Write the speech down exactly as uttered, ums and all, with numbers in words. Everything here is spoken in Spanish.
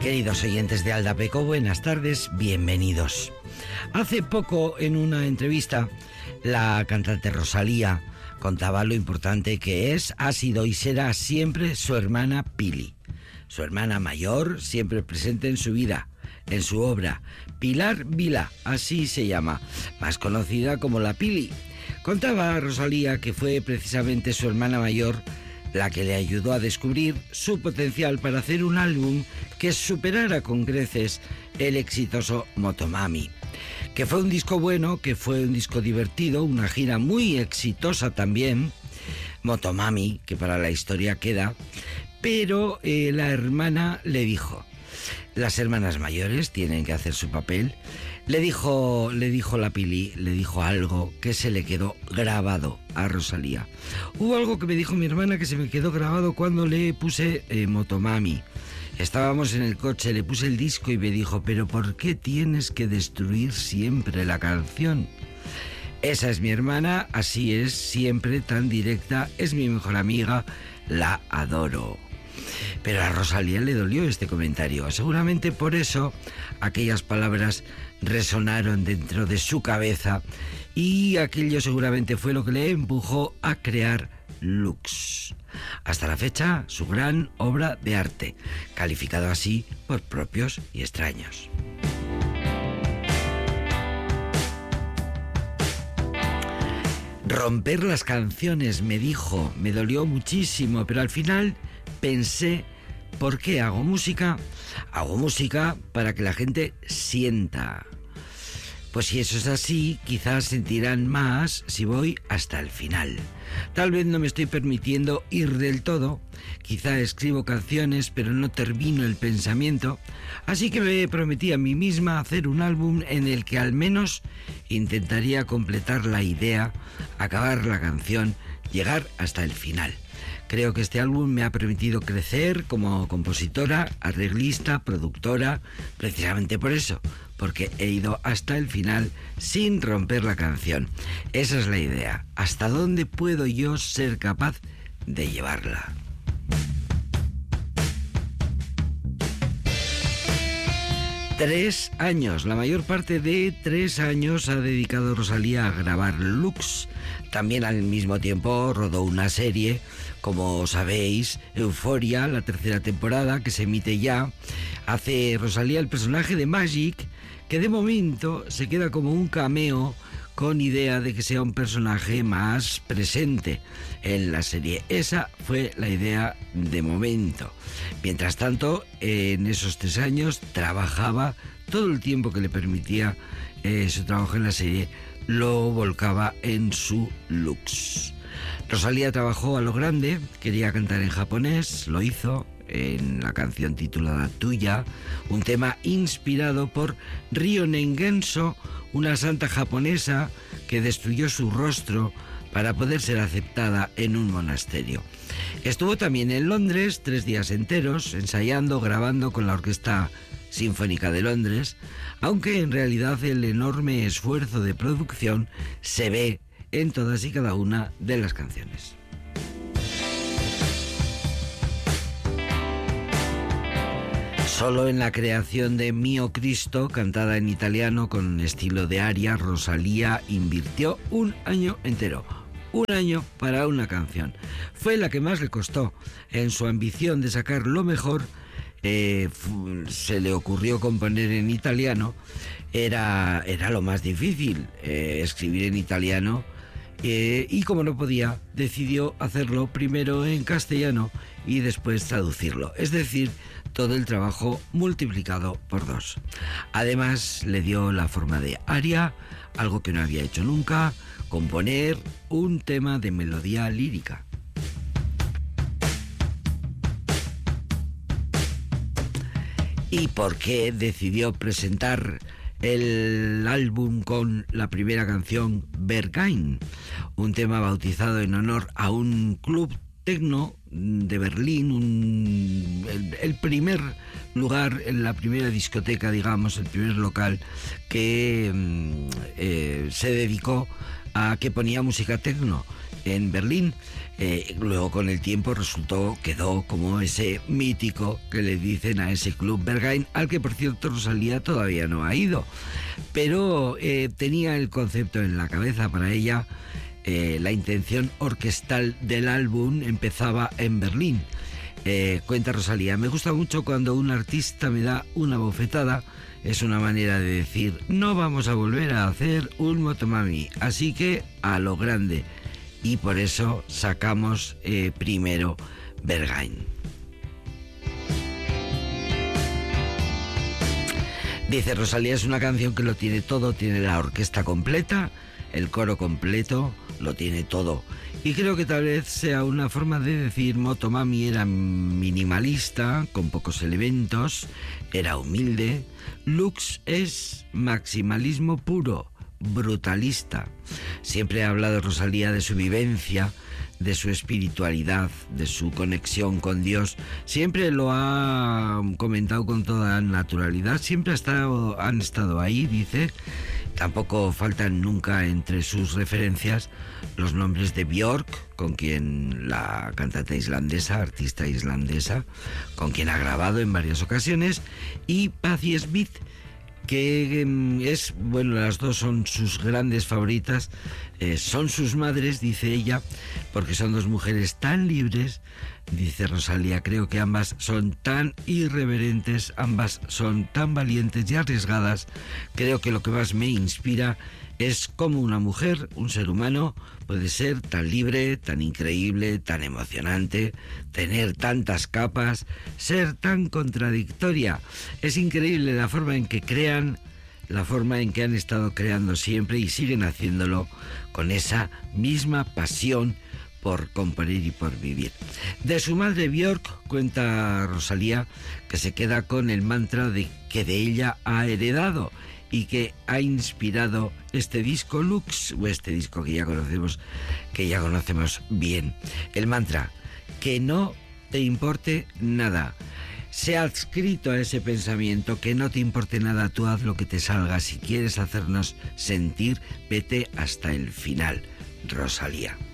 Queridos oyentes de Aldapeco, buenas tardes, bienvenidos. Hace poco, en una entrevista, la cantante Rosalía contaba lo importante que es, ha sido y será siempre su hermana Pili. Su hermana mayor, siempre presente en su vida, en su obra. Pilar Vilá, así se llama, más conocida como la Pili. Contaba a Rosalía que fue precisamente su hermana mayor la que le ayudó a descubrir su potencial para hacer un álbum que superara con creces el exitoso Motomami. Que fue un disco bueno, que fue un disco divertido, una gira muy exitosa también, Motomami, que para la historia queda, pero eh, la hermana le dijo, las hermanas mayores tienen que hacer su papel. Le dijo, le dijo la Pili, le dijo algo que se le quedó grabado a Rosalía. Hubo algo que me dijo mi hermana que se me quedó grabado cuando le puse eh, Motomami. Estábamos en el coche, le puse el disco y me dijo, ¿pero por qué tienes que destruir siempre la canción? Esa es mi hermana, así es, siempre tan directa, es mi mejor amiga, la adoro. Pero a Rosalía le dolió este comentario. Seguramente por eso aquellas palabras resonaron dentro de su cabeza y aquello seguramente fue lo que le empujó a crear Lux. Hasta la fecha, su gran obra de arte, calificado así por propios y extraños. Romper las canciones, me dijo, me dolió muchísimo, pero al final pensé, ¿por qué hago música? Hago música para que la gente sienta. Pues si eso es así, quizás sentirán más si voy hasta el final. Tal vez no me estoy permitiendo ir del todo, quizá escribo canciones pero no termino el pensamiento, así que me prometí a mí misma hacer un álbum en el que al menos intentaría completar la idea, acabar la canción, llegar hasta el final. Creo que este álbum me ha permitido crecer como compositora, arreglista, productora, precisamente por eso, porque he ido hasta el final sin romper la canción. Esa es la idea. ¿Hasta dónde puedo yo ser capaz de llevarla? Tres años, la mayor parte de tres años ha dedicado Rosalía a grabar Lux. También al mismo tiempo rodó una serie, como sabéis, Euforia, la tercera temporada, que se emite ya. Hace Rosalía el personaje de Magic, que de momento se queda como un cameo con idea de que sea un personaje más presente en la serie. Esa fue la idea de momento. Mientras tanto, en esos tres años trabajaba todo el tiempo que le permitía eh, su trabajo en la serie, lo volcaba en su Lux. Rosalía trabajó a lo grande, quería cantar en japonés, lo hizo en la canción titulada Tuya, un tema inspirado por Ryonen Genso, una santa japonesa que destruyó su rostro para poder ser aceptada en un monasterio. Estuvo también en Londres tres días enteros, ensayando, grabando con la Orquesta Sinfónica de Londres, aunque en realidad el enorme esfuerzo de producción se ve en todas y cada una de las canciones. Solo en la creación de Mio Cristo, cantada en italiano con estilo de aria, Rosalía invirtió un año entero. Un año para una canción. Fue la que más le costó. En su ambición de sacar lo mejor, eh, se le ocurrió componer en italiano. Era, era lo más difícil, eh, escribir en italiano. Eh, y como no podía, decidió hacerlo primero en castellano y después traducirlo. Es decir, todo el trabajo multiplicado por dos. Además, le dio la forma de aria, algo que no había hecho nunca, componer un tema de melodía lírica. ¿Y por qué decidió presentar el álbum con la primera canción, Berghain? Un tema bautizado en honor a un club techno de Berlín, un, el, el primer lugar, en la primera discoteca, digamos, el primer local que eh, se dedicó a que ponía música techno. en Berlín. Eh, luego con el tiempo resultó, quedó como ese mítico que le dicen a ese club Berghain, al que por cierto Rosalía todavía no ha ido, pero eh, tenía el concepto en la cabeza. Para ella eh, la intención orquestal del álbum empezaba en Berlín. Eh, cuenta Rosalía: me gusta mucho cuando un artista me da una bofetada. Es una manera de decir, no vamos a volver a hacer un Motomami, así que a lo grande. Y por eso sacamos eh, primero Berghain. Dice Rosalía, es una canción que lo tiene todo, tiene la orquesta completa, el coro completo, lo tiene todo. Y creo que tal vez sea una forma de decir, Motomami era minimalista, con pocos elementos, era humilde. Lux es maximalismo puro, brutalista. Siempre ha hablado Rosalía de su vivencia, de su espiritualidad, de su conexión con Dios. Siempre lo ha comentado con toda naturalidad, siempre ha estado, han estado ahí, dice. Tampoco faltan nunca entre sus referencias los nombres de Björk, con quien la cantante islandesa, artista islandesa, con quien ha grabado en varias ocasiones, y Patti Smith, que es, bueno, las dos son sus grandes favoritas, eh, son sus madres, dice ella, porque son dos mujeres tan libres. Dice Rosalía, creo que ambas son tan irreverentes, ambas son tan valientes y arriesgadas. Creo que lo que más me inspira es cómo una mujer, un ser humano, puede ser tan libre, tan increíble, tan emocionante, tener tantas capas, ser tan contradictoria. Es increíble la forma en que crean, la forma en que han estado creando siempre y siguen haciéndolo con esa misma pasión por componer y por vivir. De su madre Björk cuenta Rosalía que se queda con el mantra de que de ella ha heredado y que ha inspirado este disco Lux, o este disco que ya conocemos, que ya conocemos bien. El mantra, que no te importe nada. Se ha adscrito a ese pensamiento, que no te importe nada, tú haz lo que te salga. Si quieres hacernos sentir, vete hasta el final. Rosalía.